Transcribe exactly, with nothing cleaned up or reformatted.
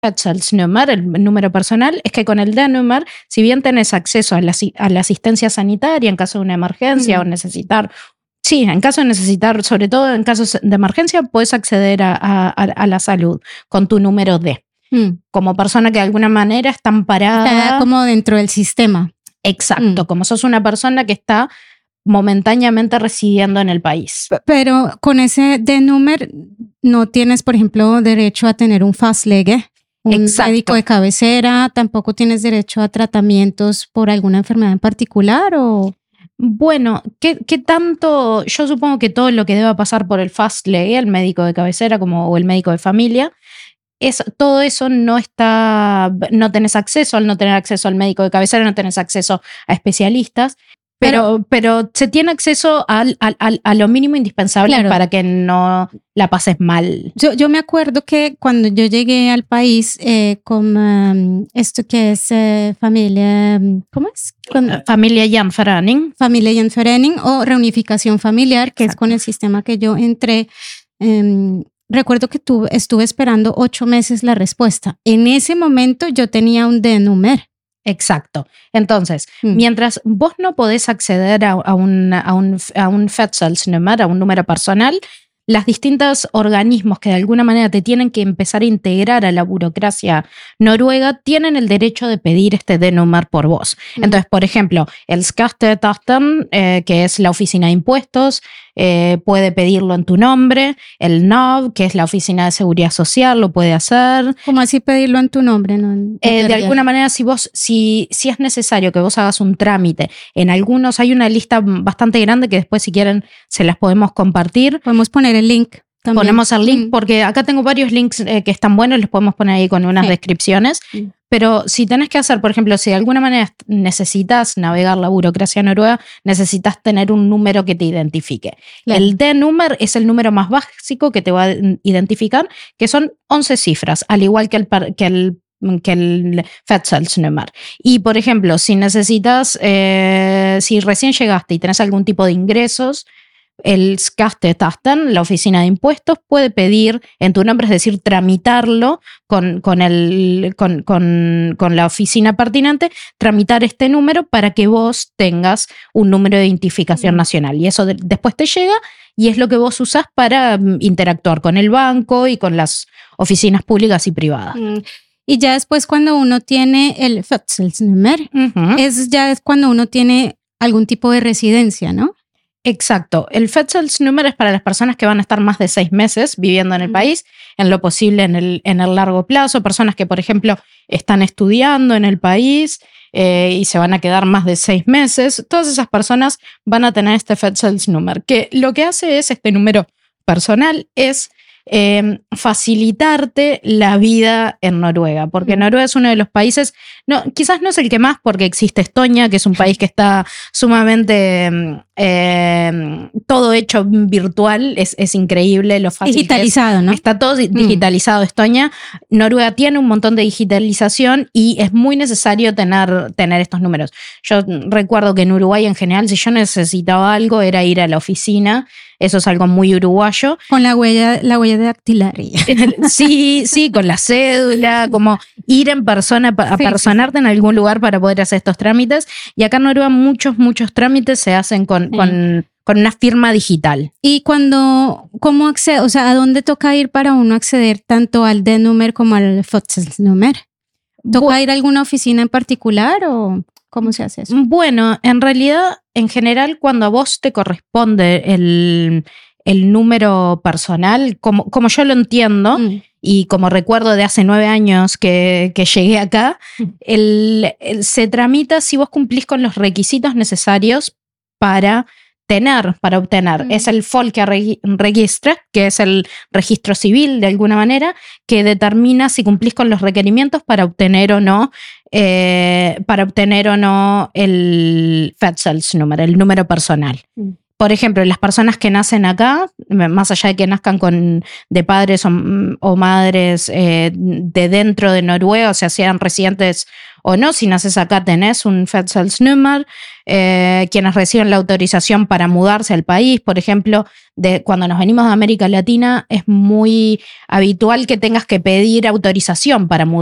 Fetzelsnummer, el número personal, es que con el D-Nummer, si bien tenés acceso a la, a la asistencia sanitaria en caso de una emergencia mm. o necesitar, sí, en caso de necesitar, sobre todo en casos de emergencia, puedes acceder a, a, a la salud con tu número D. Mm. Como persona que de alguna manera está amparada. Está como dentro del sistema. Exacto, mm. como sos una persona que está momentáneamente residiendo en el país. Pero con ese D-Nummer no tienes, por ejemplo, derecho a tener un Fastlege. Un Exacto. médico de cabecera, ¿tampoco tienes derecho a tratamientos por alguna enfermedad en particular? O bueno, ¿qué, qué tanto? Yo supongo que todo lo que deba pasar por el Fastlege, el médico de cabecera como, o el médico de familia, es, todo eso no está, no tenés acceso. Al no tener acceso al médico de cabecera, no tenés acceso a especialistas. Pero, pero, pero se tiene acceso a, a, a, a lo mínimo indispensable claro. para que no la pases mal. Yo, yo me acuerdo que cuando yo llegué al país eh, con um, esto que es eh, familia, ¿cómo es? Con, familia Jan-Förening. Familia Jan-Förening o reunificación familiar, que Exacto. es con el sistema que yo entré. Eh, recuerdo que tuve, estuve esperando ocho meses la respuesta. En ese momento yo tenía un D-Nummer. Exacto. Entonces, mm. mientras vos no podés acceder a, a, un, a, un, a un Fetzelsnummer, a un número personal, los distintos organismos que de alguna manera te tienen que empezar a integrar a la burocracia noruega tienen el derecho de pedir este D-Nummer por vos. Mm. Entonces, por ejemplo, el Skatteetaten, eh, que es la oficina de impuestos, eh, puede pedirlo en tu nombre. El N A V, que es la oficina de seguridad social, lo puede hacer. ¿Cómo así pedirlo en tu nombre? No, eh, de alguna manera, si vos, si, si es necesario que vos hagas un trámite, en algunos hay una lista bastante grande que después, si quieren, se las podemos compartir. Podemos poner el link. También. Ponemos el link, mm. porque acá tengo varios links eh, que están buenos, los podemos poner ahí con unas sí. descripciones. Mm. Pero si tenés que hacer, por ejemplo, si de alguna manera necesitas navegar la burocracia noruega, necesitas tener un número que te identifique. Claro. El D-Nummer es el número más básico que te va a identificar, que son once cifras, al igual que el, que el que el Fetzelsnummer. Y, por ejemplo, si necesitas, eh, si recién llegaste y tenés algún tipo de ingresos, el Skatteetaten, la oficina de impuestos, puede pedir en tu nombre, es decir, tramitarlo con, con, el, con, con, con la oficina pertinente, tramitar este número para que vos tengas un número de identificación mm. nacional. Y eso de, después te llega y es lo que vos usás para um, interactuar con el banco y con las oficinas públicas y privadas. Mm. Y ya después cuando uno tiene el Fetzelsnummer, uh-huh. es ya es cuando uno tiene algún tipo de residencia, ¿no? Exacto. El Fetzelsnummer es para las personas que van a estar más de seis meses viviendo en el país, en lo posible en el, en el largo plazo, personas que, por ejemplo, están estudiando en el país eh, y se van a quedar más de seis meses. Todas esas personas van a tener este Fetzelsnummer, que lo que hace es, este número personal, es eh, facilitarte la vida en Noruega, porque Noruega es uno de los países, no, quizás no es el que más, porque existe Estonia, que es un país que está sumamente eh, todo hecho virtual, es, es increíble lo fácil. Digitalizado, es, ¿no? Está todo digitalizado. Mm. Estonia, Noruega tiene un montón de digitalización y es muy necesario tener, tener estos números. Yo recuerdo que en Uruguay en general, si yo necesitaba algo, era ir a la oficina. Eso es algo muy uruguayo. Con la huella, la huella dactilar. Sí, sí, con la cédula, como ir en persona, a sí, personarte sí. en algún lugar para poder hacer estos trámites. Y acá en Noruega muchos, muchos trámites se hacen con, sí. con, con una firma digital. ¿Y cuando, cómo accede, o sea, a dónde toca ir para uno acceder tanto al D-Nummer como al Fetzelsnummer? ¿Toca bueno, ir a alguna oficina en particular o cómo se hace eso? Bueno, en realidad, en general, cuando a vos te corresponde el, el número personal, como, como yo lo entiendo, mm. y como recuerdo de hace nueve años que, que llegué acá, mm. el, el, se tramita si vos cumplís con los requisitos necesarios para tener, para obtener. Mm. Es el Folkeregistret, que es el registro civil de alguna manera, que determina si cumplís con los requerimientos para obtener o no, eh, para obtener o no el Fetzelsnummer, el número personal. Mm. por ejemplo, las personas que nacen acá, más allá de que nazcan con, de padres o, o madres eh, de dentro de Noruega, o sea, sean residentes o no, si naces acá tenés un Fødselsnummer, eh, quienes reciben la autorización para mudarse al país, por ejemplo, de, cuando nos venimos de América Latina es muy habitual que tengas que pedir autorización para mudar.